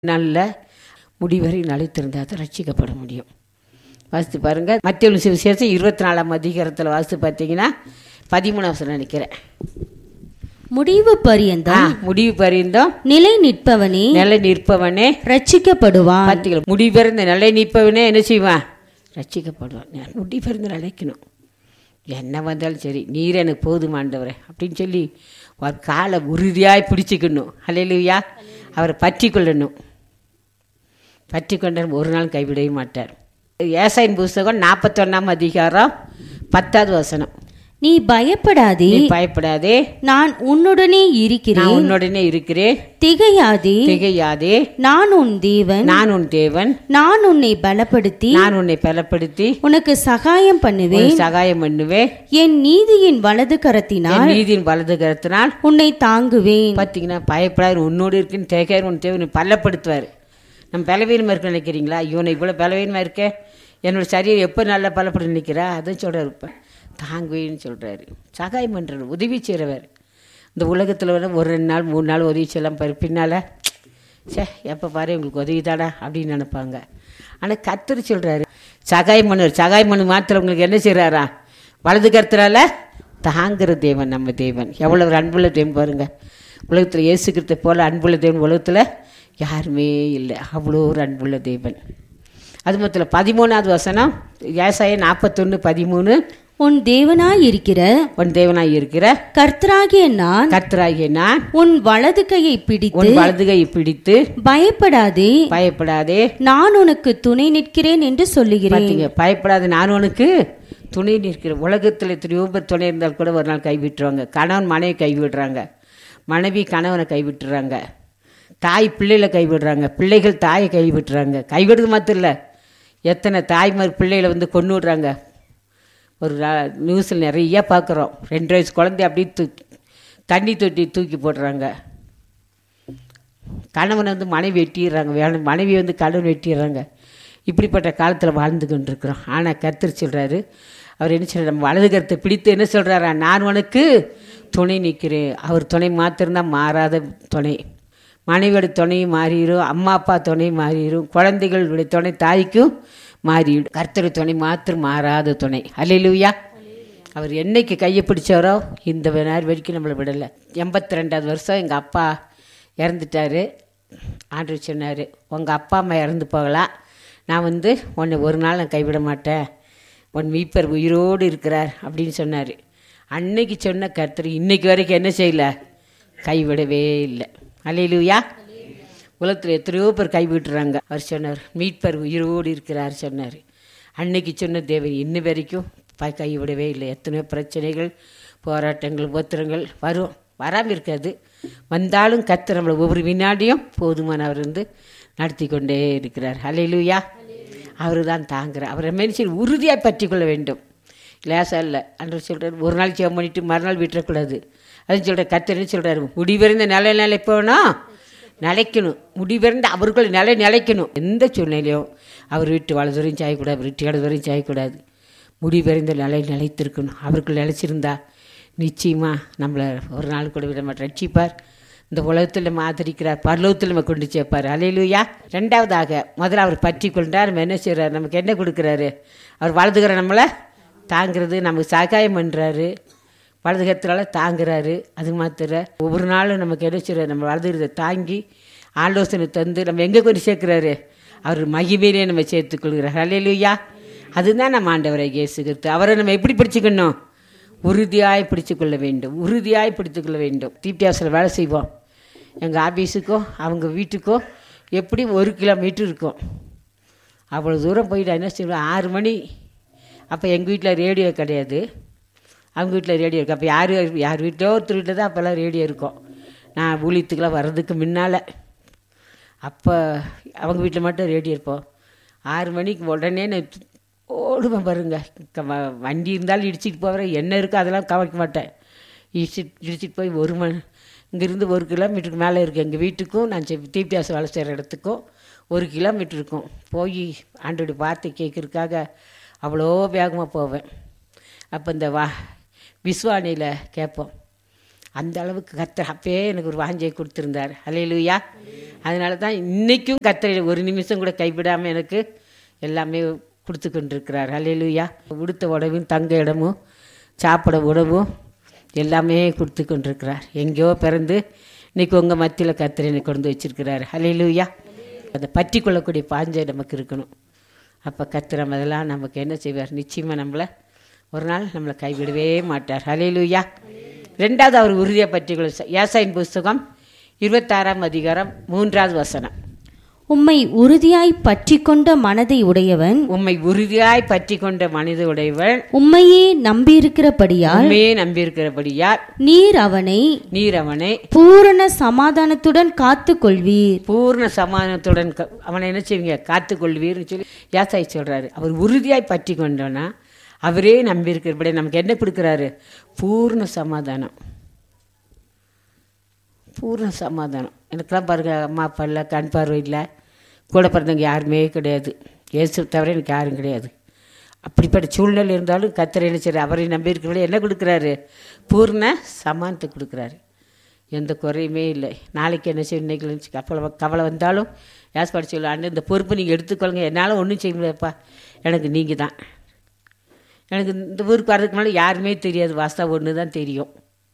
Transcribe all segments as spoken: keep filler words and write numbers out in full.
நல்ல முடிவரை நிலைத்திருந்தால் தான் ரட்சிக்கப்பட முடியும். வாசித்து பாருங்கள். மத்திய சுவிசேஷம் இருபத்தி நாலாம் அதிகாரத்தில் வாசித்து பார்த்தீங்கன்னா பதிமூணாம் வசனம் நினைக்கிறேன். முடிவு பரியந்தம் முடிவு பரியந்தம் நிலை நிற்பவனே நிலை நிற்பவனே ரட்சிக்கப்படுவான். பார்த்தீங்களா, முடிவறிந்த நிலை நிற்பவனே என்ன செய்வான்? ரட்சிக்கப்படுவான். முடிவறிந்து நிலைக்கணும். என்ன வந்தாலும் சரி, நீர் எனக்கு போதுமாண்டவரே அப்படின்னு சொல்லி ஒரு காலை உறுதியாய் பிடிச்சிக்கணும். அல்லேலூயா. அவரை பற்றி கொள்ளணும். பற்றி கொண்டார் ஒரு நாள் கைவிடவே மாட்டார். ஏசாயின் புஸ்தகம் நாற்பத்தொன்னாம் அதிகாரம் பத்தாவது வசனம். நீ பயப்படாதே, நீ பயப்படாதே, நான் உன்னுடனே நான் இருக்கிறேன். உன்னுடனே இருக்கிறேன். திகையாதே, திகையாதே, நான் உன் தேவன். நான் உன் தேவன். நான் உன்னை பலப்படுத்தி நான் உன்னை பலப்படுத்தி உனக்கு சகாயம் பண்ணுவேன். உனக்கு சகாயம் பண்ணுவேன். என் நீதியின் வலது கரத்தினால் என் நீதியின் வலது கரத்தினால் உன்னை தாங்குவேன். பார்த்தீங்கன்னா, பயப்படாது, உன்னோடு இருக்குன்னு தேக்கார் உன் தேவனை பலப்படுத்துவார். நம்ம பலவீனமாக இருக்க நினைக்கிறீங்களா? இவனை இவ்வளோ பலவீனமாக இருக்க, என்னோட சரீரம் எப்போ நல்லா பலப்பட நிற்கிறா, அதுவும் சொல்கிறார். இப்போ தாங்குவேன்னு சொல்கிறாரு. சகாயம் பண்ணுறாரு, உதவி செய்கிறவர். இந்த உலகத்தில் வந்து ஒரு ரெண்டு நாள் மூணு நாள் உதவி செய்யலாம் பாரு, பின்னால் சே எப்போ பாரு உங்களுக்கு உதவி தாடா அப்படின்னு நினைப்பாங்க. ஆனால் கர்த்தர் சொல்கிறாரு சகாயம் பண்ணுவார். சகாயம் பண்ணு மாத்திரம் உங்களுக்கு என்ன செய்கிறாரா? வலது கருத்துறால தாங்குகிற தேவன் நம்ம தேவன். எவ்வளோ ஒரு அன்புள்ள தேவன் பாருங்க. உலகத்தில் இயேசு கிறிஸ்து போல் அன்புள்ள தேவன் உலகத்தில் யாருமே இல்லை. அவ்வளோ ஒரு அன்புள்ள தேவன். அது மொத்தத்தில் பதிமூணாவது வசனம் ஏசாயா நாற்பத்தொன்று பதிமூணு. உன் தேவனாய் இருக்கிற உன் தேவனாய் இருக்கிற கர்த்தராகிய நான் கர்த்தராகிய நான் உன் வலது கையை பிடித்து உன் வலது கையை பிடித்து பயப்படாதே, பயப்படாதே, நான் உனக்கு துணை நிற்கிறேன் என்று சொல்லுகிறேன். பார்த்தீங்க, பயப்படாது, நான் உனக்கு துணை நிற்கிறேன். உலகத்தில் எத்தனையோ பேர் துணை இருந்தால் கூட ஒரு நாள் கைவிட்டுருவாங்க. கணவன் மனைவி கைவிடுறாங்க, மனைவி கணவனை கைவிட்டுறாங்க, தாய் பிள்ளைகளை கைவிடுறாங்க, பிள்ளைகள் தாயை கைவிட்டுறாங்க. கைவிடுறது மாத்திரம் இல்லை, எத்தனை தாய்மார் பிள்ளைகளை வந்து கொண்டு விடுறாங்க. ஒரு நியூஸில் நிறையா பார்க்குறோம். ரெண்டு வயசு குழந்தை அப்படியே தூக்கி தண்ணி தொட்டி தூக்கி போடுறாங்க. கணவனை வந்து மனைவி வெட்டிடுறாங்க, வேணும் மனைவி வந்து கணவன் வெட்டிடுறாங்க. இப்படிப்பட்ட காலத்தில் வாழ்ந்து கொண்டு இருக்கிறோம். ஆனால் கர்த்தர் சொல்கிறாரு, அவர் என்ன சொல்கிறார்? நம்ம வலது கருத்தை பிடித்து என்ன சொல்கிறாரா? நான் உனக்கு துணை நிற்கிறேன். அவர் துணை மாத்திரம்தான் மாறாத துணை. மனைவியோட துணையும் மாறிடும், அம்மா அப்பா துணை மாறிடும், குழந்தைகளுடைய துணை தாய்க்கும் மாறிடும். கர்த்தர் துணை மாத்திரம் மாறாத துணை. அல்லேலூயா. அவர் என்னைக்கு கையை பிடிச்சாரோ இந்த நேரம் வரைக்கும் நம்மளை விடலை. எண்பத்தி ரெண்டாவது வருஷம் எங்கள் அப்பா இறந்துட்டார். ஆண்டவர் சொன்னார், உங்கள் அப்பா அம்மா இறந்து போகலாம், நான் வந்து உன்னை ஒரு நாள் நான் கைவிட மாட்டேன், உன் மீட்பர் உயிரோடு இருக்கிறார் அப்படின்னு சொன்னார். அன்னைக்கு சொன்ன கர்த்தர் இன்னைக்கு வரைக்கும் என்ன செய்யலை? கைவிடவே இல்லை. அல்லேலூயா. உலகத்தில் எத்தனையோ பேர் கைவிட்டுறாங்க. அவர் சொன்னார், மீட்பர் உயிரோடு இருக்கிறார் சொன்னார். அன்னைக்கு சொன்ன தேவன் இன்ன வரைக்கும் கைவிடவே இல்லை. எத்தனையோ பிரச்சனைகள், போராட்டங்கள், உபத்திரங்கள் வரும், வராமல் இருக்காது. வந்தாலும் கர்த்தர் நம்மளை ஒவ்வொரு வினாடியும் போதுமானவர் வந்து நடத்தி கொண்டே இருக்கிறார். அல்லேலூயா. அவர் தான் தாங்குகிறார். அவரை மனுஷன் உறுதியாக பற்றி கொள்ள வேண்டும். லேசாக இல்லை. அன்று சொல்கிறார், ஒரு நாள் ஜெபம் பண்ணிவிட்டு மறுநாள் விட்டுறக்கூடாது. அதுன்னு சொல்கிற கர்த்தர்னு சொல்கிறார், முடிவிருந்த நிலை நிலைப்போனா நிலைக்கணும். முடிவிருந்த அவர்கள் நிலை நிலைக்கணும். எந்த சூழ்நிலையும் அவர் வீட்டு வலதுவரையும் சாயக்கூடாது, அவர் வீட்டு இடதுவரையும் சாயக்கூடாது. முடிவிருந்த நிலை நிலைத்திருக்கணும். அவர்கள் நிலைச்சிருந்தா நிச்சயமாக நம்மளை ஒரு நாள் கூட விட மாட்டோம். ரட்சிப்பார். இந்த உலகத்தில் நம்ம ஆதரிக்கிறார், பரலோகத்தில் நம்ம கொண்டு சேர்ப்பார். அல்லேலூயா. ரெண்டாவதாக முதல்ல அவர் பற்றி கொண்டார். நம்ம என்ன செய்கிறார்? நமக்கு என்ன கொடுக்குறாரு? அவர் வலதுகிற நம்மளை தாங்கிறது, நமக்கு சகாயம் பண்ணுறாரு, வலதுகத்தினால தாங்குறாரு. அது மாத்திர ஒவ்வொரு நாளும் நமக்கு என்ன செய்கிறார்? நம்ம வலதுகிறத தாங்கி ஆலோசனை தந்து நம்ம எங்கே கொண்டு சேர்க்குறாரு? அவர் மகிமையிலே நம்ம சேர்த்துக்கொள்கிறார். அல்லேலூயா. அதுதான் நம்ம ஆண்டவரை இயேசு கிறிஸ்து. அவரை நம்ம எப்படி பிடிச்சிக்கணும்? உறுதியாய் பிடிச்சு கொள்ள வேண்டும். உறுதியாய் பிடித்து கொள்ள வேண்டும். தீப்தியாசில் வேலை செய்வோம். எங்கள் ஆஃபீஸுக்கோ அவங்க வீட்டுக்கோ எப்படி ஒரு கிலோமீட்டர் இருக்கும். அவ்வளோ தூரம் போயிட்டு என்ன செய்வோம்? ஆறு மணி. அப்போ எங்கள் வீட்டில் ரேடியோ கிடையாது, அவங்க வீட்டில் ரேடியோ இருக்குது. அப்போ யார் யார் வீட்டிலோ ஒருத்தர் வீட்டில் தான் அப்போல்லாம் ரேடியோ இருக்கும். நான் ஊழியத்துக்கெலாம் வர்றதுக்கு முன்னால் அப்போ அவங்க வீட்டில் மட்டும் ரேடியோ இருப்போம். ஆறு மணிக்கு உடனே நான் ஓடுவேன் பாருங்க. வண்டி இருந்தாலும் இடிச்சிட்டு போகிறேன், என்ன இருக்கோ அதெல்லாம் கவனிக்க மாட்டேன். இடிச்சிட்டு இடிச்சிட்டு போய் ஒரு மணி இங்கேருந்து ஒரு கிலோமீட்டருக்கு மேலே இருக்குது எங்கள் வீட்டுக்கும் நான் தீப்தியாசம் வேலை செய்கிற இடத்துக்கும் ஒரு கிலோமீட்டர் இருக்கும். போய் ஆண்டோடைய வார்த்தை கேட்கறதுக்காக அவ்வளோ வேகமாக போவேன். அப்போ இந்த வா விஸ்வானியில் கேட்போம். அந்த அளவுக்கு கர்த்தர் அப்பயே எனக்கு ஒரு வாஞ்சையை கொடுத்துருந்தார். அல்லேலூயா. அதனால தான் இன்றைக்கும் கர்த்தர் ஒரு நிமிஷம் கூட கைவிடாமல் எனக்கு எல்லாமே கொடுத்து கொண்டிருக்கிறார். அல்லேலூயா. உடுத்த உடவும் தங்க இடமும் சாப்பிட உணவும் எல்லாமே கொடுத்து கொண்டிருக்கிறார். எங்கேயோ பிறந்து இன்றைக்கி உங்கள் மத்தியில் கர்த்தர் என்னை கொண்டு வச்சிருக்கிறார். அல்லேலூயா. அதை பற்றி கொள்ளக்கூடிய பாஞ்சை நமக்கு இருக்கணும். அப்போ கர்த்தர் அதெல்லாம் நமக்கு என்ன செய்வார்? நிச்சயமாக நம்மளை ஒரு நாள் நம்மளை கைவிடவே மாட்டார். அல்லேலூயா. ரெண்டாவது அவர் உறுதியை பற்றி கொள்ள ஏசாயின் புஸ்தகம் இருபத்தாறாம் அதிகாரம் மூன்றாவது வசனம். உம்மை உறுதியாய் பற்றி கொண்ட மனதை உடையவன் உம்மை உறுதியாய் பற்றி கொண்ட மனித உடையவன் உம்மையே நம்பியிருக்கிறபடியால் உண்மையே நம்பியிருக்கிறபடியால் நீர் அவனை நீர் அவனை பூரண சமாதானத்துடன் காத்து கொள்வீர். பூர்ண சமாதானத்துடன் க- அவனை என்ன செய்வீங்க? காத்து கொள்வீர்னு சொல்லி ஏசாய் சொல்றாரு. அவர் உறுதியாய் பற்றி கொண்டோன்னா அவரே நம்பியிருக்கிறபடி நமக்கு என்ன கொடுக்குறாரு? பூர்ண சமாதானம். பூர்ண சமாதானம். எனக்கெல்லாம் பாருங்க, அம்மா அப்பா இல்லை, கண் பார்வை இல்லை, கூட பிறந்தவங்க யாருமே கிடையாது, இயேசு தவிர எனக்கு யாரும் கிடையாது. அப்படிப்பட்ட சூழ்நிலை இருந்தாலும் கர்த்தர் என்ன செய்றாரு? அவரை நம்பியிருக்கிறவங்களே என்ன கொடுக்குறாரு? பூர்ண சமானத்தை கொடுக்குறாரு. எந்த குறையுமே இல்லை. நாளைக்கு என்ன செய்யும்? இன்னைக்கு கவலை கவலை வந்தாலும் யாஸ் படிச்சு சொல்ல, அண்ணன் இந்த பொறுப்பு நீங்கள் எடுத்துக்கொள்ளுங்க, என்னால் ஒன்றும் செய்ய முடியாதுப்பா, எனக்கு நீங்கள் தான். எனக்கு இந்த ஊருக்கு வர்றதுக்கு முன்னாடி யாருமே தெரியாது, வாசா ஒன்று தான் தெரியும்.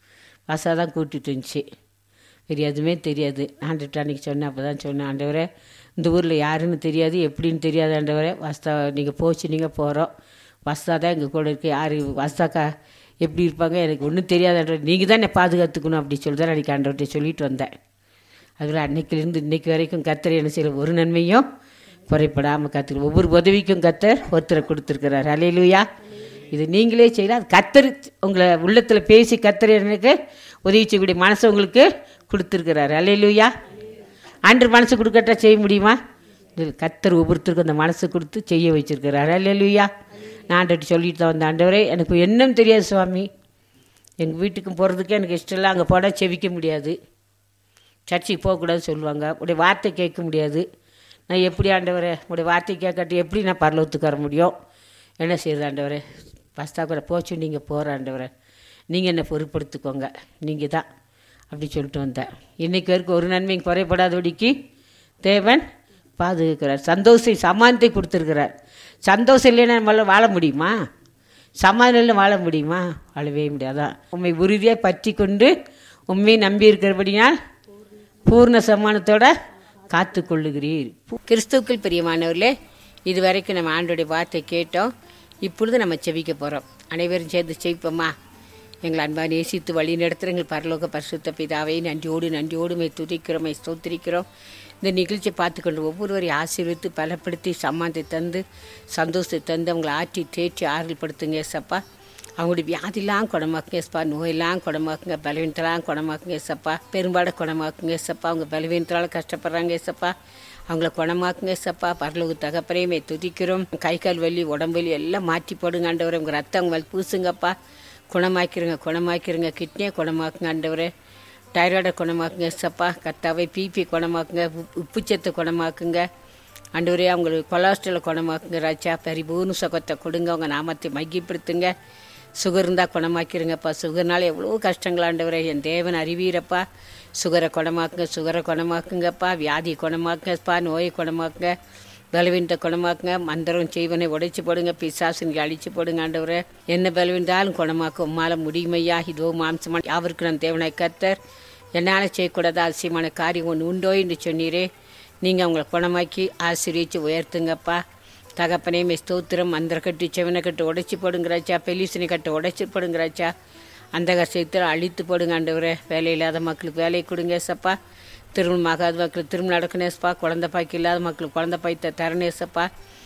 வாசா தான் கூட்டிகிட்டு இருந்துச்சு, வேறு எதுவுமே தெரியாது. ஆண்டுட்டு அன்றைக்கி சொன்னேன், அப்போ தான் சொன்னேன், ஆண்டவரே இந்த ஊரில் யாருன்னு தெரியாது, எப்படின்னு தெரியாது ஆண்டவரே, வாஸ்தா நீங்கள் போச்சு, நீங்கள் போகிறோம், வாஸ்தா தான் எங்கள் கூட இருக்குது, யார் வாஸ்தாக்கா எப்படி இருப்பாங்க எனக்கு ஒன்றும் தெரியாது ஆண்டவர், நீங்கள் தான் என்னை பாதுகாத்துக்கணும் அப்படி சொல்லி தான் அன்றைக்கி ஆண்டவர்கிட்ட சொல்லிட்டு வந்தேன். அதில் அன்னைக்கிலேருந்து இன்றைக்கு வரைக்கும் கர்த்தர் என்ன செய்யல, ஒரு நன்மையும் குறைப்படாமல் கற்றுக்க, ஒவ்வொரு உதவிக்கும் கர்த்தர் ஒருத்தரை கொடுத்துருக்கிறார். அல்லேலூயா. இது நீங்களே செய்யலாம். அது கர்த்தர் உங்களை உள்ளத்தில் பேசி கர்த்தர் எனக்கு உதவி செய்யக்கூடிய மனசை உங்களுக்கு கொடுத்துருக்கிறாரு. அல்லேலூயா. ஆண்டவர் மனசு கொடுக்கட்டா செய்ய முடியுமா? இது கர்த்தர் ஒவ்வொருத்தருக்கும் அந்த மனசு கொடுத்து செய்ய வச்சிருக்கிறாரு. அல்லேலூயா. நான் ஆண்டவர்கிட்ட சொல்லிட்டு தான் வந்தேன், ஆண்டவரே எனக்கு என்னன்னு தெரியாது சுவாமி, எங்கள் வீட்டுக்கும் போகிறதுக்கு எனக்கு இஷ்டம் இல்லை, அங்கே போனால் செவிக்க முடியாது, சர்ச்சுக்கு போகக்கூடாது சொல்லுவாங்க, உடைய வார்த்தை கேட்க முடியாது, நான் எப்படி ஆண்டவரே உடைய வார்த்தை கேட்காட்டி எப்படி நான் பரலோகத்துக்கு வர முடியும்? என்ன செய்யுது ஆண்டவரே? பஸ்தா கூட போச்சு, நீங்கள் போகிற ஆண்டவரே, நீங்கள் என்னை பொறுப்படுத்திக்கோங்க, நீங்கள் தான் அப்படி சொல்லிட்டு வந்தேன். இன்றைக்கு வரைக்கும் ஒரு நன்மையும் குறைபடாதபடிக்கு தேவன் பாதுகாக்கிறார். சந்தோஷம் சமாதானத்தை கொடுத்துருக்கிறார். சந்தோஷம் இல்லைன்னா நம்மளால வாழ முடியுமா? சமாதானம் இல்லை வாழ முடியுமா? வாழவே முடியாதான். உண்மை உறுதியாக பற்றி கொண்டு உண்மையை நம்பி இருக்கிறபடினால் பூர்ண சமானத்தோட காத்து கொள்ளுகிறீர். கிறிஸ்துவுக்குள் பிரியமானவர்களே, இது வரைக்கும் நம்ம ஆண்டோடைய வார்த்தை கேட்டோம். இப்பொழுது நம்ம செவிக்க போகிறோம். அனைவரும் சேர்ந்து செவிப்போமா? எங்கள் அன்பாக நேசித்து வழி நடத்துகிற எங்கள் பரலோக பரிசுத்த பிதாவை நன்றியோடு நன்றியோடு மை துதிக்கிறோம், மை ஸ்தோத்திரிக்கிறோம். இந்த நிகழ்ச்சியை பார்த்துக்கொண்டு ஒவ்வொருவரையும் ஆசீர்வித்து பலப்படுத்தி சமானத்தை தந்து சந்தோஷத்தை தந்து அவங்களை ஆற்றி தேற்றி ஆறுதல்படுத்துங்க ஏசப்பா. அவங்களுடைய வியாதிலாம் குணமாக்குங்க ஏசப்பா, நோயெல்லாம் குணமாக்குங்க, பலவீனத்தெல்லாம் குணமாக்குங்க ஏசப்பா, பெரும்பாட குணமாக்குங்க ஏசப்பா. அவங்க பலவீனத்தால் கஷ்டப்படுறாங்க ஏசப்பா, அவங்கள குணமாக்குங்க ஏசப்பா. பரலோக தகப்பனையுமே துதிக்கிறோம். கை கால் வலி உடம்பு வலி எல்லாம் மாற்றி போடுங்க ஆண்டவரே. உங்கள் ரத்தம் அவங்க மேல் பூசுங்கப்பா, குணமாக்கிருங்க குணமாக்கிருங்க. கிட்னியை குணமாக்குங்க ஆண்டவரே, டைராய்டை குணமாக்குங்க ஏசப்பா. கத்தாவை பிபி குணமாக்குங்க, உப்புச்சத்தை குணமாக்குங்க ஆண்டவரே. அவங்களுக்கு கொலஸ்ட்ராலை குணமாக்குங்க ராஜா. பரிபூர்ண சுகத்தை கொடுங்க, அவங்க நாமத்தை மையப்படுத்துங்க. சுகர் இருந்தால் குணமாக்கிருங்கப்பா. சுகர்னால எவ்வளோ கஷ்டங்கள் ஆண்டவரே, என் தேவன் அறிவீரப்பா. சுகரை குணமாக்குங்க, சுகரை குணமாக்குங்கப்பா. வியாதி குணமாக்குங்கப்பா, நோயை குணமாக்குங்க, பலவீனத்தை குணமாக்குங்க. மந்திரம் செய்வனை உடைச்சி போடுங்க, பிசாசுங்க அழிச்சு போடுங்க ஆண்டவரே. என்ன பலவீனத்தாலும் குணமாக்க உம்மால முடியுமையா? இதோ மாம்சமான யாவருக்கு நான் தேவனாய் கர்த்தர், என்னால் செய்யக்கூடாத அதிசயமான காரியம் ஒன்று உண்டோ என்று சொன்னீரே. நீங்கள் அவங்களை குணமாக்கி ஆசீர்வதிச்சு உயர்த்துங்கப்பா. தகப்பனையுமே ஸ்தோத்திரம். மந்திர கட்டு செவனை கட்டு உடைச்சி போடுங்கிறாச்சா, பெலிசனை கட்டு உடைச்சி போடுங்கிறாச்சா, அந்த கஷ்டத்தில் அழித்து போடுங்க ஆண்டவரே. வேலை இல்லாத மக்களுக்கு வேலை கொடுங்க ஏசப்பா. திருமணம் ஆகாத மக்களுக்கு திருமணம் நடக்கணேசப்பா. குழந்தை பாய்க்கு இல்லாத மக்களுக்கு குழந்தை பாய்த்த தரணேசப்பா.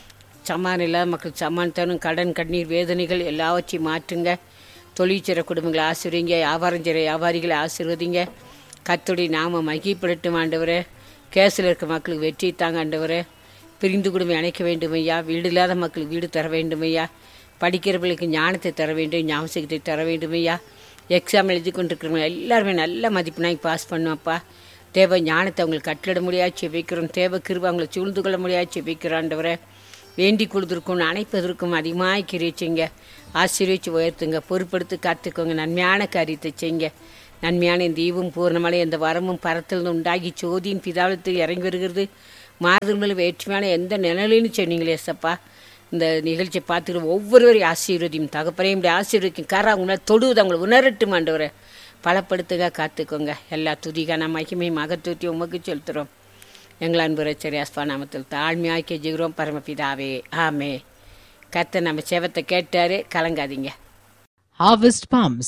சமான் இல்லாத மக்களுக்கு சமான் தரும். கடன் கண்ணீர் வேதனைகள் எல்லாவற்றையும் மாற்றுங்க. தொழிற்சிற குடும்பங்களை ஆசீர்வதிங்க. வியாபாரம் செய்கிற வியாபாரிகளை ஆசீர்வதிங்க. கர்த்தருடைய நாம மகிமைப்படட்டும் ஆண்டவரே. கேஸில் இருக்க மக்களுக்கு வெற்றி தாங்க ஆண்டவரே. பிரிந்து குடும்பம் இணைக்க வேண்டும் ஐயா. வீடு இல்லாத மக்களுக்கு வீடு தர வேண்டும் ஐயா. படிக்கிறவர்களுக்கு ஞானத்தை தர வேண்டும், ஞாபகத்தை தர வேண்டும் ஐயா. எக்ஸாம் எழுதி கொண்டிருக்கிறவங்க எல்லாருமே நல்ல மதிப்பெண்ணாய் பாஸ் பண்ணுவாப்பா. தேவ ஞானத்தை அவங்களுக்கு கட்டளிட முடியாது செபிக்கிறோம். தேவ கிருபை அவங்களை சூழ்ந்து கொள்ள முடியாது செபிக்கிறாண்டவரை. வேண்டி கொடுத்துருக்கும் அணைப்பதற்கும் அதிகமாக கிரிச்சிங்க. ஆசீர்வதிச்சு உயர்த்துங்க, பொறுப்படுத்தி காத்துக்கோங்க, நன்மையான காரியத்தை செய்யுங்க. நன்மையான இந்த ஈவும் பூர்ணமலை இந்த வரமும் பரத்திலிருந்து உண்டாகி சோதியின் பிதாவத்தில் இறங்கி வருகிறது. மாறுதல் வேற்றுமையான எந்த நிழலின்னு சொன்னீங்களே ஏசப்பா. இந்த நிகழ்ச்சியை பார்த்துக்கிற ஒவ்வொருவரையும் ஆசீர்வதியும் தகப்பனையும் இப்படி ஆசீர்வதிக்கும் காரா உங்களை தொடுவது அவங்களை உணரட்டும் ஆண்டவரை பலப்படுத்துக காத்துக்கோங்க. எல்லா துதிகான மகிமை மகத்துவத்தை உமக்கு செலுத்துகிறோம். எங்கள் அன்பு ரட்சகர் இயேசுவின் நாமத்தில் தாழ்மையாய் கெஞ்சுகிறோம் பரமபிதாவே, ஆமே. கர்த்தர் நம்ம சேவத்தை கேட்டாரு, கலங்காதீங்க. Harvest Palms.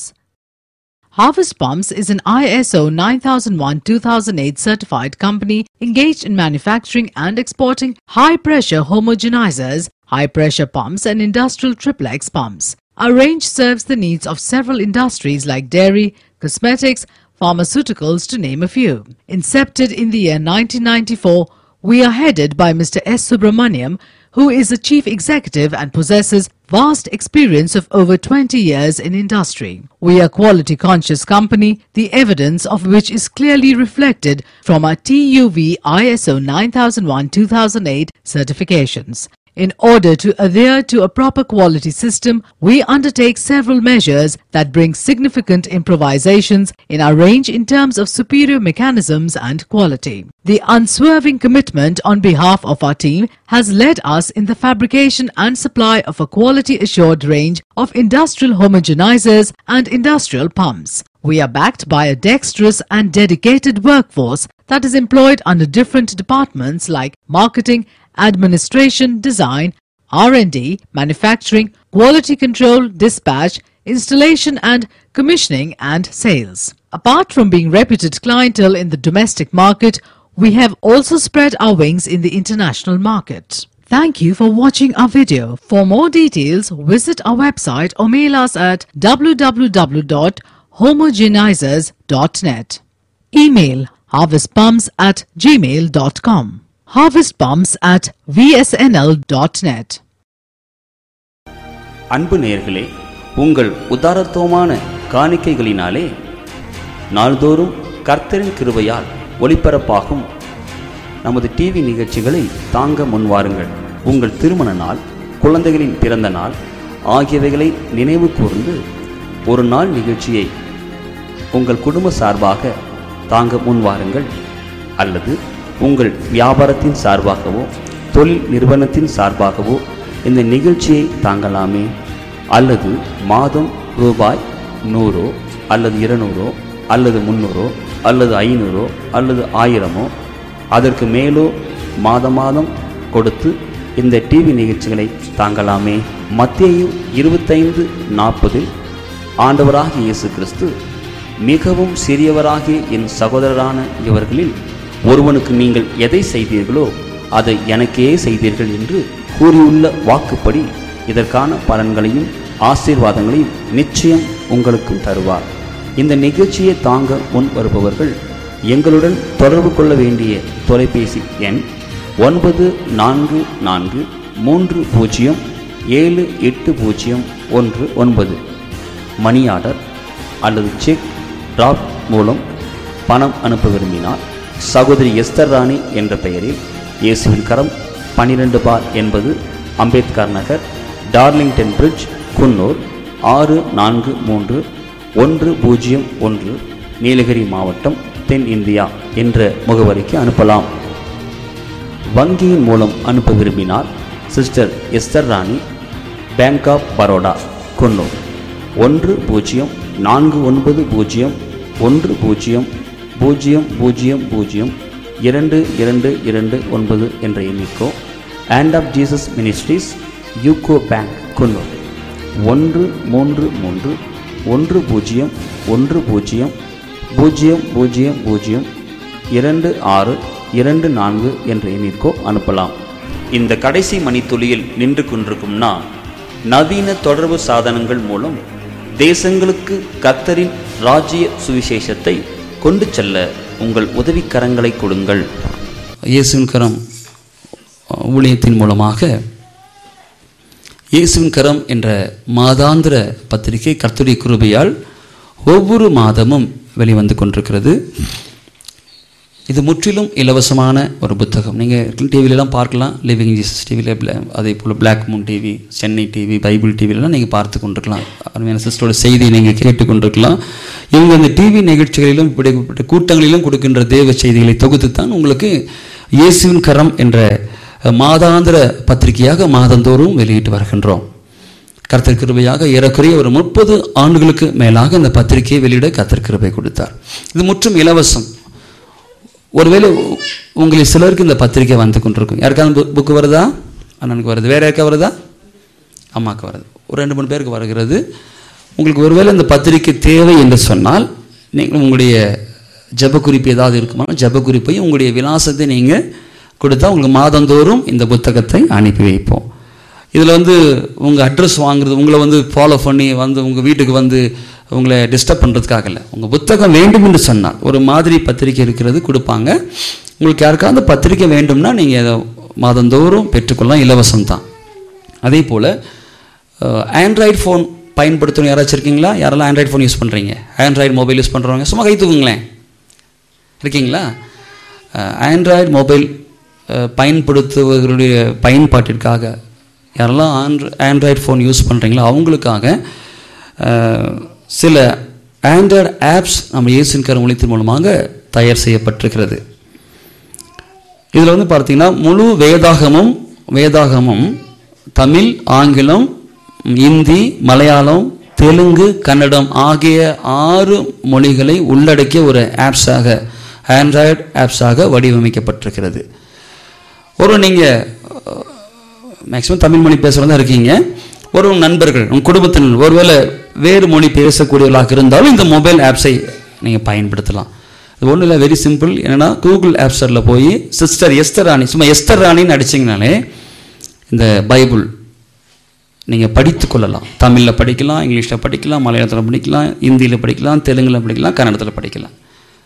Harvest Palms is an I S O nine thousand one two thousand eight certified company engaged in manufacturing and exporting high-pressure homogenizers, high-pressure pumps and industrial triplex pumps. Our range serves the needs of several industries like dairy, cosmetics, pharmaceuticals to name a few. Incepted in the year nineteen ninety-four, we are headed by Mister S. Subramaniam, who is the chief executive and possesses vast experience of over twenty years in industry. We are quality conscious company, the evidence of which is clearly reflected from our T U V I S O nine thousand one two thousand eight certifications. In order to adhere to a proper quality system, we undertake several measures that bring significant improvisations in our range in terms of superior mechanisms and quality. The unswerving commitment on behalf of our team has led us in the fabrication and supply of a quality assured range of industrial homogenizers and industrial pumps. We are backed by a dexterous and dedicated workforce that is employed under different departments like marketing, administration, design, R and D, manufacturing, quality control, dispatch, installation and commissioning and sales. Apart from being reputed clientele in the domestic market, we have also spread our wings in the international market. Thank you for watching our video. For more details, visit our website or mail us at w w w dot homogenizers dot net. Email harvestpumps at gmail dot com. harvestpumps at v s n l dot net. அன்பு நேயர்களே, உங்கள் உதாரத்துவமான காணிக்கைகளினாலே நாள்தோறும் கர்த்தரின் கிருபையால் ஒளிபரப்பாகும் நமது TV நிகழ்ச்சிகளை தாங்க முன்வாருங்கள். உங்கள் திருமண நாள், குழந்தைகளின் பிறந்த நாள் ஆகியவைகளை நினைவு கூர்ந்து ஒரு நாள் நிகழ்ச்சியை உங்கள் குடும்ப சார்பாக தாங்க முன்வாருங்கள். அல்லது உங்கள் வியாபாரத்தின் சார்பாகவோ தொழில் நிறுவனத்தின் சார்பாகவோ இந்த நிகழ்ச்சியை தாங்கலாமே. அல்லது மாதம் ரூபாய் நூறோ அல்லது இருநூறோ அல்லது முந்நூறோ அல்லது ஐநூறோ அல்லது ஆயிரமோ அதற்கு மேலோ மாத மாதம் கொடுத்து இந்த டிவி நிகழ்ச்சிகளை தாங்கலாமே. மத்தேயு இருபத்தைந்து நாற்பதில் ஆண்டவராகிய இயேசு கிறிஸ்து, மிகவும் சிறியவராகிய என் சகோதரரான இவர்களில் ஒருவனுக்கு நீங்கள் எதை செய்தீர்களோ அதை எனக்கே செய்தீர்கள் என்று கூறியுள்ள வாக்குப்படி இதற்கான பலன்களையும் ஆசீர்வாதங்களையும் நிச்சயம் உங்களுக்கும் தருவார். இந்த நிகழ்ச்சியை தாங்க முன் வருபவர்கள் எங்களுடன் தொடர்பு கொள்ள வேண்டிய தொலைபேசி எண் ஒன்பது நான்கு நான்கு மூன்று பூஜ்ஜியம் ஏழு எட்டு பூஜ்ஜியம் ஒன்று ஒன்பது. மணி ஆர்டர் அல்லது செக் டிராப் மூலம் பணம் அனுப்ப விரும்பினார் சகோதரி எஸ்தர் ராணி என்ற பெயரில் இயேசுவின் கரம் பன்னிரண்டு பார் என்பது அம்பேத்கர் நகர், டார்லிங்டன் பிரிட்ஜ், குன்னூர் ஆறு நான்கு மூன்று ஒன்று பூஜ்ஜியம் ஒன்று, நீலகிரி மாவட்டம், தென் இந்தியா என்ற முகவரிக்கு அனுப்பலாம். வங்கியின் மூலம் அனுப்ப விரும்பினால் sister Esther Rani, bank of Baroda, Coonoor ஒன்று பூஜ்ஜியம் நான்கு ஒன்பது பூஜ்ஜியம் ஒன்று பூஜ்ஜியம் பூஜ்ஜியம் பூஜ்ஜியம் பூஜ்ஜியம் இரண்டு இரண்டு இரண்டு ஒன்பது என்ற எண்ணிக்கோ, hand of Jesus ministries, UCO bank, Coonoor ஒன்று மூன்று மூன்று ஒன்று பூஜ்ஜியம் ஒன்று பூஜ்ஜியம் பூஜ்ஜியம் பூஜ்ஜியம் பூஜ்ஜியம் இரண்டு ஆறு இரண்டு நான்கு என்ற எண்ணிற்கோ அனுப்பலாம். இந்த கடைசி மணித்துளியில் நின்று கொண்டிருக்கும் நான் நவீன தொடர்பு சாதனங்கள் மூலம் தேசங்களுக்கு கர்த்தரின் ராஜ்ய சுவிசேஷத்தை கொண்டு செல்ல உங்கள் உதவிக்கரங்களை கொடுங்கள். இயேசுவின் கரம் ஊழியத்தின் மூலமாக இயேசுவின் கரம் என்ற மாதாந்திர பத்திரிகை கர்த்தருடைய கிருபையால் ஒவ்வொரு மாதமும் வெளிவந்து கொண்டிருக்கிறது. இது முற்றிலும் இலவசமான ஒரு புத்தகம். நீங்கள் டிவிலெலாம் பார்க்கலாம். லிவிங் ஜீசஸ் டிவியில், அதே போல் black Moon TV, Chennai TV, Bible டிவிலெலாம் நீங்கள் பார்த்து கொண்டிருக்கலாம். அருமையான சிஸ்டரோட செய்தியை நீங்கள் கேட்டுக்கொண்டிருக்கலாம். இவங்க இந்த டிவி நிகழ்ச்சிகளிலும் இப்படிப்பட்ட கூட்டங்களிலும் கொடுக்கின்ற தேவ செய்திகளை தொகுத்து தான் உங்களுக்கு இயேசுவின் கரம் என்ற மாதாந்திர பத்திரிகையாக மாதந்தோறும் வெளியிட்டு வருகின்றோம். கர்த்தர் கிருபையாக ஏறக்குறைய ஒரு முப்பது ஆண்டுகளுக்கு மேலாக இந்த பத்திரிகையை வெளியிட கர்த்தர் கிருபை கொடுத்தார். இது முற்றும் இலவசம். ஒருவேளை உங்களில் சிலருக்கு இந்த பத்திரிக்கை வந்து கொண்டிருக்கும். யாருக்காவது புக்கு வருதா? அண்ணனுக்கு வருது. வேறு யாருக்கா வருதா? அம்மாவுக்கு வருது. ஒரு ரெண்டு மூணு பேருக்கு வருகிறது. உங்களுக்கு ஒருவேளை இந்த பத்திரிக்கை தேவை என்று சொன்னால் நீங்கள் உங்களுடைய ஜப குறிப்பு ஏதாவது இருக்குமா, ஜப குறிப்பையும் உங்களுடைய விலாசத்தை நீங்கள் கொடுத்தா உங்களுக்கு மாதந்தோறும் இந்த புத்தகத்தை அனுப்பி வைப்போம். இதில் வந்து உங்கள் அட்ரஸ் வாங்குறது, உங்களை வந்து ஃபாலோ பண்ணி வந்து உங்கள் வீட்டுக்கு வந்து உங்களை டிஸ்டர்ப் பண்ணுறதுக்காக இல்லை. உங்கள் புத்தகம் வேண்டும் என்று சொன்னால் ஒரு மாதிரி பத்திரிக்கை இருக்கிறது கொடுப்பாங்க. உங்களுக்கு யாருக்காவது பத்திரிக்கை வேண்டும்னா நீங்கள் அதை மாதந்தோறும் பெற்றுக்கொள்ளலாம், இலவசம் தான். அதே போல் ஆண்ட்ராய்டு ஃபோன் பயன்படுத்தணும் யாராச்சும் இருக்கீங்களா? யாரெல்லாம் ஆண்ட்ராய்டு ஃபோன் யூஸ் பண்ணுறீங்க? ஆண்ட்ராய்டு மொபைல் யூஸ் பண்ணுறவங்க சும்மா கை தூக்குங்களேன். இருக்கீங்களா? ஆண்ட்ராய்டு மொபைல் பயன்படுத்துவர்களுடைய பயன்பாட்டிற்காக யாரெல்லாம் ஆண்ட்ரு ஆண்ட்ராய்டு ஃபோன் யூஸ் பண்ணுறீங்களோ அவங்களுக்காக சில ஆண்ட்ராய்டு ஆப்ஸ் நம்ம இயேசுவின் கரம் ஊழியத்தின் மூலமாக தயார் செய்யப்பட்டிருக்கிறது. இதில் வந்து பார்த்தீங்கன்னா முழு வேதாகமும் வேதாகமும் தமிழ், ஆங்கிலம், இந்தி, மலையாளம், தெலுங்கு, கன்னடம் ஆகிய ஆறு மொழிகளை உள்ளடக்கிய ஒரு ஆப்ஸாக, ஆண்ட்ராய்டு ஆப்ஸாக வடிவமைக்கப்பட்டிருக்கிறது. ஒரு நீங்கள் மேக்ஸிமம் தமிழ் மொழி பேசுகிறதா இருக்கீங்க, ஒரு நண்பர்கள் உங்கள் குடும்பத்தினர் ஒருவேளை வேறு மொழி பேசக்கூடியவர்களாக இருந்தாலும் இந்த மொபைல் ஆப்ஸை நீங்கள் பயன்படுத்தலாம். இது ஒன்றும் இல்லை, வெரி சிம்பிள். என்னென்னா கூகுள் ஆப் ஸ்டோரில் போய் சிஸ்டர் எஸ்தர் ராணி, சும்மா எஸ்தர் ராணின்னு அடிச்சிங்கனாலே இந்த பைபிள் நீங்கள் படித்து கொள்ளலாம். தமிழில் படிக்கலாம், இங்கிலீஷில் படிக்கலாம், மலையாளத்தில் படிக்கலாம், ஹிந்தியில் படிக்கலாம், தெலுங்கில் படிக்கலாம், கன்னடத்தில் படிக்கலாம்.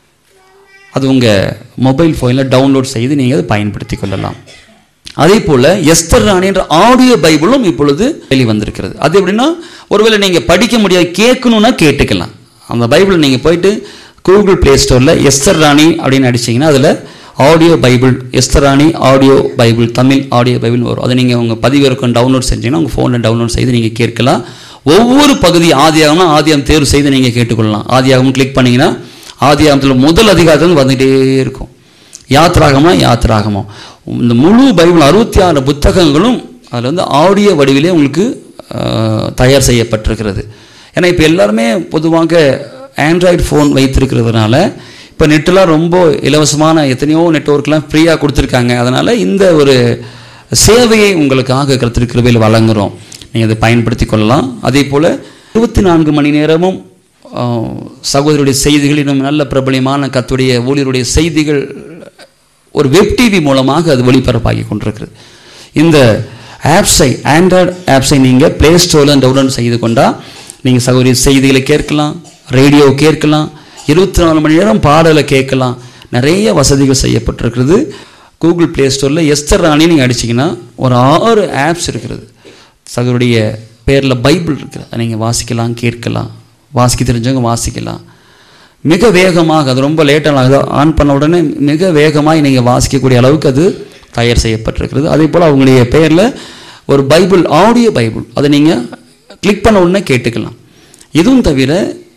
அது உங்கள் மொபைல் ஃபோனில் டவுன்லோட் செய்து நீங்கள் அதை பயன்படுத்தி கொள்ளலாம். அதே போல் எஸ்தர் ராணி என்ற ஆடியோ பைபிளும் இப்பொழுது வெளிவந்திருக்கிறது. அது எப்படின்னா ஒருவேளை நீங்கள் படிக்க முடியாது, கேட்கணுன்னா கேட்டுக்கலாம். அந்த பைபிள் நீங்கள் போயிட்டு கூகுள் ப்ளே ஸ்டோரில் எஸ்தர் ராணி அப்படின்னு அடிச்சிங்கன்னா அதில் ஆடியோ பைபிள், எஸ்தர் ராணி audio Bible, Tamil audio Bible வரும். அதை நீங்கள் உங்கள் பதிவிறக்கம் டவுன்லோட் செஞ்சீங்கன்னா உங்கள் ஃபோனில் டவுன்லோட் செய்து நீங்கள் கேட்கலாம். ஒவ்வொரு பகுதி ஆதியாகம்னா ஆதியாகம் தேர்வு செய்து நீங்கள் கேட்டுக்கொள்ளலாம். ஆதியாகம் கிளிக் பண்ணிங்கன்னா ஆதியாகத்தில் முதல் அதிகாரத்தில் வந்துகிட்டே இருக்கும். யாத்ராகமா யாத்ராகமோ இந்த முழு பைபிள் அறுபத்தி ஆறு புத்தகங்களும் அதில் வந்து ஆடியோ வடிவிலே உங்களுக்கு தயார் செய்யப்பட்டிருக்கிறது. ஏன்னா இப்போ எல்லாருமே பொதுவாக ஆண்ட்ராய்டு ஃபோன் வைத்திருக்கிறதுனால இப்போ நெட்டெலாம் ரொம்ப இலவசமான எத்தனையோ நெட்வொர்க்லாம் ஃப்ரீயாக கொடுத்துருக்காங்க. அதனால் இந்த ஒரு சேவையை உங்களுக்காக கர்த்தர் கிருபையில் வழங்குகிறோம். நீங்கள் அதை பயன்படுத்தி கொள்ளலாம். அதே போல் இருபத்தி நான்கு மணி நேரமும் சகோதரருடைய செய்திகள், இன்னும் நல்ல பிரபலியமான கர்த்தருடைய ஊழியருடைய செய்திகள் ஒரு வெப் டிவி மூலமாக அது ஒளிபரப்பாகி கொண்டிருக்கிறது. இந்த ஆப்ஸை, ஆண்ட்ராய்டு ஆப்ஸை நீங்கள் ப்ளே ஸ்டோரில் டவுன்லோட் செய்து கொண்டால் நீங்கள் சகோதரி செய்திகளை கேட்கலாம், ரேடியோ கேட்கலாம், இருபத்தி நாலு மணி நேரம் பாடலை கேட்கலாம். நிறைய வசதிகள் செய்யப்பட்டிருக்கிறது. கூகுள் ப்ளே ஸ்டோரில் எஸ்தர் ராணி நீங்கள் அடிச்சிங்கன்னா ஒரு ஆறு ஆப்ஸ் இருக்கிறது. சகோதரிய பேரில் பைபிள் இருக்குது, அதை நீங்கள் வாசிக்கலாம், கேட்கலாம். வாசிக்க தெரிஞ்சவங்க வாசிக்கலாம். மிக வேகமாக, அது ரொம்ப லேட்டாக ஆன் பண்ண உடனே மிக வேகமாக நீங்கள் வாசிக்கக்கூடிய அளவுக்கு அது தயார் செய்யப்பட்டிருக்கிறது. அதே போல் அவங்களுடைய பேரில் ஒரு பைபிள், ஆடியோ பைபிள், அதை நீங்கள் கிளிக் பண்ண உடனே கேட்டுக்கலாம். இதுவும் தவிர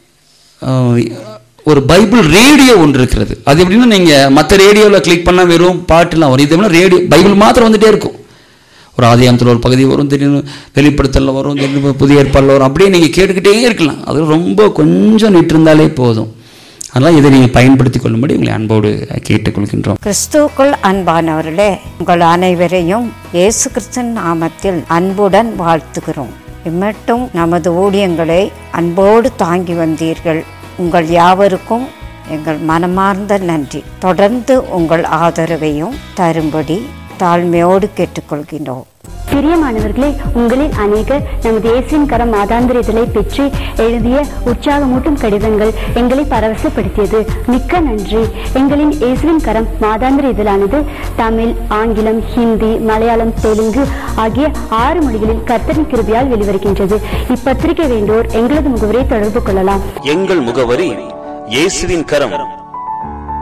ஒரு பைபிள் ரேடியோ ஒன்று இருக்கிறது. அது எப்படின்னா நீங்கள் மற்ற ரேடியோவில் கிளிக் பண்ணால் வெறும் பாட்டுலாம் வரும். இது ரேடியோ பைபிள் மாத்திரம் வந்துகிட்டே இருக்கும். ஒரு ஆதியாகமத்தில் ஒரு பகுதி வரும், திடீர்னு வெளிப்படுத்தலில் வரும், திடீர்னு புதிய ஏற்பாடில் வரும். அப்படியே நீங்கள் கேட்டுக்கிட்டே இருக்கலாம். அது ரொம்ப கொஞ்சம் நிட்டு இருந்தாலே போதும். அதனால் இதை நீங்கள் பயன்படுத்தி கொள்ளும்படி உங்களை அன்போடு கேட்டுக்கொள்கின்றோம். கிறிஸ்துவுக்குள் அன்பானவர்களே, உங்கள் அனைவரையும் இயேசு கிறிஸ்துவின் நாமத்தில் அன்புடன் வாழ்த்துகிறோம். இம்மட்டும் நமது ஊழியங்களை அன்போடு தாங்கி வந்தீர்கள். உங்கள் யாவருக்கும் எங்கள் மனமார்ந்த நன்றி. தொடர்ந்து உங்கள் ஆதரவையும் தரும்படி தாழ்மையோடு கேட்டுக்கொள்கின்றோம். பிரியமானவர்களே, உங்களில் அநேகர் நமது இயேசுவின் கரம் மாதாந்திர இதழை பெற்று எழுதிய உற்சாகமூட்டும் கடிதங்கள் எங்களை பரவசப்படுத்தியது. மிக்க நன்றி. எங்களின் இயேசுவின் கரம் மாதாந்திர இதழானது தமிழ், ஆங்கிலம், ஹிந்தி, மலையாளம், தெலுங்கு ஆகிய ஆறு மொழிகளில் கர்த்தரின் கிருபையால் வெளிவருகின்றது. இப்பத்திரிகை வேண்டோர் எங்களது முகவரை தொடர்பு கொள்ளலாம். எங்கள் முகவரி இயேசுவின் கரம்,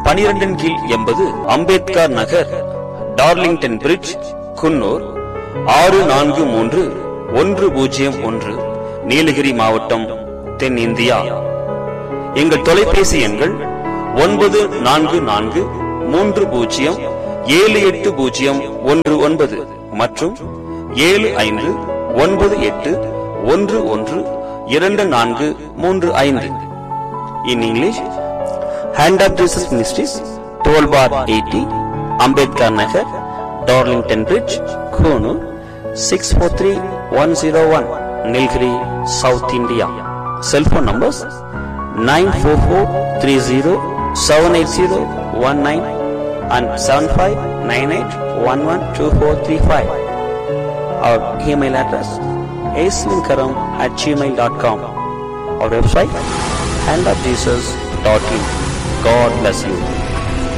பனிரெண்டின் கீழ் எண்பது அம்பேத்கர் நகர், டார்லிங்டன் பிரிட்ஜ், குன்னூர் ஆறு நான்கு மூன்று ஒன்று பூஜ்ஜியம் ஒன்று, நீலகிரி மாவட்டம், தென்னிந்தியா. எங்கள் தொலைபேசி எண்கள் ஒன்பது நான்கு நான்கு மூன்று பூஜ்ஜியம் ஏழு எட்டு பூஜ்ஜியம் ஒன்று ஒன்பது மற்றும் ஏழு ஐந்து ஒன்பது எட்டு ஒன்று ஒன்று இரண்டு நான்கு மூன்று ஐந்து. In English, Hand of Jesus Ministries, twelve bar eighty, Ambedkar Nagar, Darlington Bridge, Konoor, six four three one zero one, Nilgiri, South India. Cell phone numbers nine four four three zero seven eight zero one nine and seven five nine eight one one two four three five. Our email address aswinkaram at gmail dot com. Our website hand of jesus dot in. God bless you.